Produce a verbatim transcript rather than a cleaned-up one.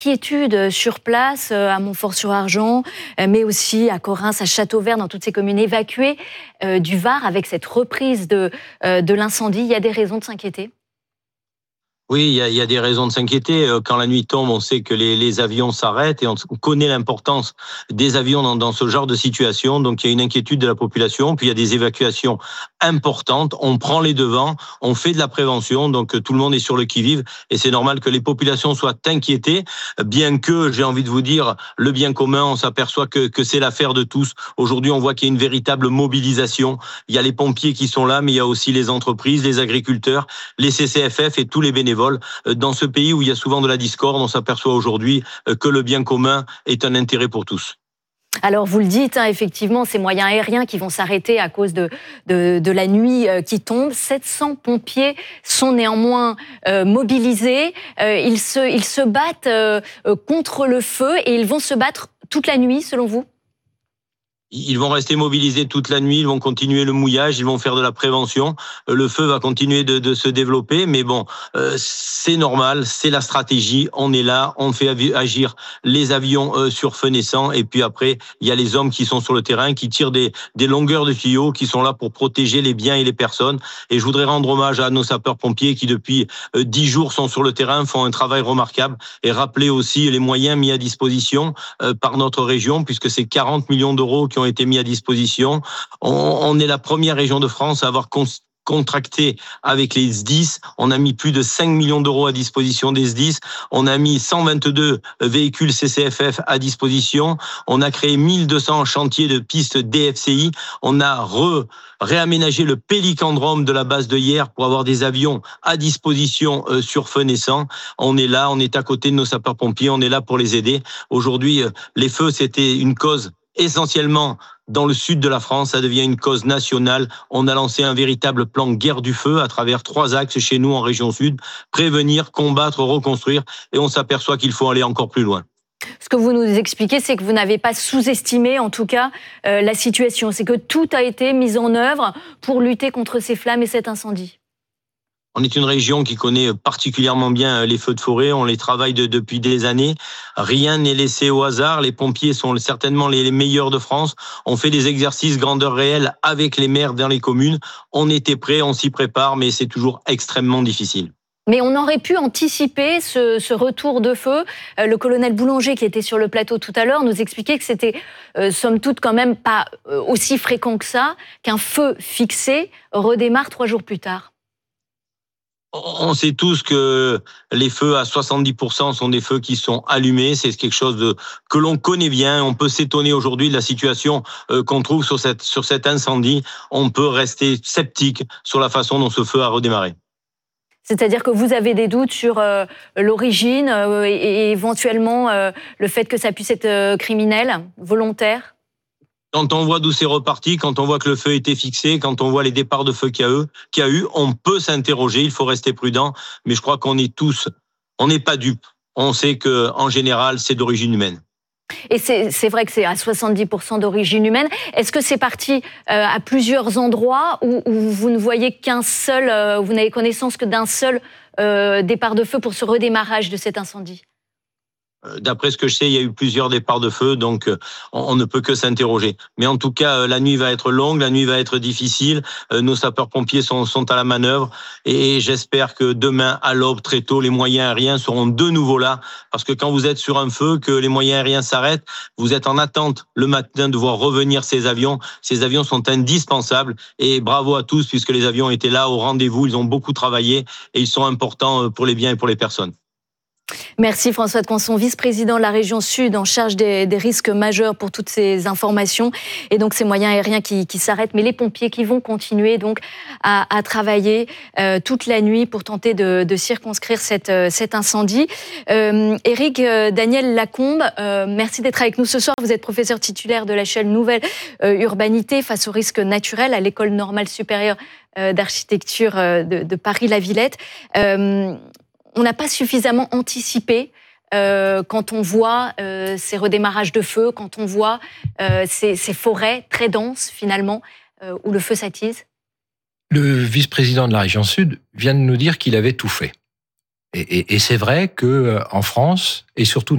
Inquiétude sur place à Montfort-sur-Argent, mais aussi à Corrins, à Châteauvert, dans toutes ces communes évacuées du Var avec cette reprise de, de l'incendie. Il y a des raisons de s'inquiéter? Oui, il y, a, il y a des raisons de s'inquiéter. Quand la nuit tombe, on sait que les, les avions s'arrêtent et on connaît l'importance des avions dans, dans ce genre de situation. Donc, il y a une inquiétude de la population. Puis, il y a des évacuations importantes. On prend les devants, on fait de la prévention. Donc, tout le monde est sur le qui-vive. Et c'est normal que les populations soient inquiétées. Bien que, j'ai envie de vous dire, le bien commun, on s'aperçoit que, que c'est l'affaire de tous. Aujourd'hui, on voit qu'il y a une véritable mobilisation. Il y a les pompiers qui sont là, mais il y a aussi les entreprises, les agriculteurs, les C C F F et tous les bénévoles. Dans ce pays où il y a souvent de la discorde, on s'aperçoit aujourd'hui que le bien commun est un intérêt pour tous. Alors vous le dites, hein, effectivement, ces moyens aériens qui vont s'arrêter à cause de, de, de la nuit qui tombe. sept cents pompiers sont néanmoins euh, mobilisés. Euh, ils, se, ils se battent euh, contre le feu et ils vont se battre toute la nuit, selon vous ? Ils vont rester mobilisés toute la nuit, ils vont continuer le mouillage, ils vont faire de la prévention. Le feu va continuer de, de se développer, mais bon, euh, c'est normal, c'est la stratégie. On est là, on fait agir les avions euh, sur feu naissant, et puis après, il y a les hommes qui sont sur le terrain, qui tirent des, des longueurs de tuyaux, qui sont là pour protéger les biens et les personnes. Et je voudrais rendre hommage à nos sapeurs-pompiers qui, depuis euh, dix jours, sont sur le terrain, font un travail remarquable, et rappeler aussi les moyens mis à disposition euh, par notre région, puisque c'est quarante millions d'euros qui ont ont été mis à disposition. On, on est la première région de France à avoir con, contracté avec les S D I S. On a mis plus de cinq millions d'euros à disposition des S D I S. On a mis cent vingt-deux véhicules C C F F à disposition. On a créé mille deux cents chantiers de pistes D F C I. On a re, réaménagé le pélicandrome de la base de Hyères pour avoir des avions à disposition euh, sur feu naissant. On est là, on est à côté de nos sapeurs-pompiers, on est là pour les aider. Aujourd'hui, euh, les feux, c'était une cause essentiellement dans le sud de la France, ça devient une cause nationale. On a lancé un véritable plan guerre du feu à travers trois axes chez nous en région sud. Prévenir, combattre, reconstruire. Et on s'aperçoit qu'il faut aller encore plus loin. Ce que vous nous expliquez, c'est que vous n'avez pas sous-estimé, en tout cas, euh, la situation. C'est que tout a été mis en œuvre pour lutter contre ces flammes et cet incendie. On est une région qui connaît particulièrement bien les feux de forêt, on les travaille de, depuis des années. Rien n'est laissé au hasard, les pompiers sont certainement les meilleurs de France. On fait des exercices grandeur réelle avec les maires dans les communes. On était prêts, on s'y prépare, mais c'est toujours extrêmement difficile. Mais on aurait pu anticiper ce, ce retour de feu. Euh, le colonel Boulanger, qui était sur le plateau tout à l'heure, nous expliquait que c'était, euh, somme toute, quand même pas euh, aussi fréquent que ça, qu'un feu fixé redémarre trois jours plus tard. On sait tous que les feux à soixante-dix pour cent sont des feux qui sont allumés. C'est quelque chose de, que l'on connaît bien. On peut s'étonner aujourd'hui de la situation qu'on trouve sur, cette, sur cet incendie. On peut rester sceptique sur la façon dont ce feu a redémarré. C'est-à-dire que vous avez des doutes sur euh, l'origine euh, et, et éventuellement euh, le fait que ça puisse être euh, criminel, volontaire? Quand on voit d'où c'est reparti, quand on voit que le feu était fixé, quand on voit les départs de feu qu'il y a eu, qu'il y a eu, on peut s'interroger, il faut rester prudent, mais je crois qu'on est tous, on n'est pas dupes. On sait qu'en général, c'est d'origine humaine. Et c'est, c'est vrai que c'est à soixante-dix pour cent d'origine humaine. Est-ce que c'est parti euh, à plusieurs endroits où, où vous ne voyez qu'un seul, euh, vous n'avez connaissance que d'un seul euh, départ de feu pour ce redémarrage de cet incendie ? D'après ce que je sais, il y a eu plusieurs départs de feu, donc on ne peut que s'interroger. Mais en tout cas, la nuit va être longue, la nuit va être difficile. Nos sapeurs-pompiers sont, sont à la manœuvre et j'espère que demain, à l'aube, très tôt, les moyens aériens seront de nouveau là. Parce que quand vous êtes sur un feu, que les moyens aériens s'arrêtent, vous êtes en attente le matin de voir revenir ces avions. Ces avions sont indispensables et bravo à tous puisque les avions étaient là au rendez-vous. Ils ont beaucoup travaillé et ils sont importants pour les biens et pour les personnes. Merci François de Conson, vice-président de la région Sud en charge des, des risques majeurs pour toutes ces informations et donc ces moyens aériens qui, qui s'arrêtent, mais les pompiers qui vont continuer donc à, à travailler euh, toute la nuit pour tenter de, de circonscrire cette, euh, cet incendie. Euh, Éric euh, Daniel Lacombe, euh, merci d'être avec nous ce soir. Vous êtes professeur titulaire de la chaîne Nouvelle euh, Urbanité face aux risques naturels à l'École normale supérieure euh, d'architecture euh, de, de Paris-La-Villette. Euh, On n'a pas suffisamment anticipé euh, quand on voit euh, ces redémarrages de feu, quand on voit euh, ces, ces forêts très denses, finalement, euh, où le feu s'attise. Le vice-président de la région Sud vient de nous dire qu'il avait tout fait. Et, et, et c'est vrai qu'en France, et surtout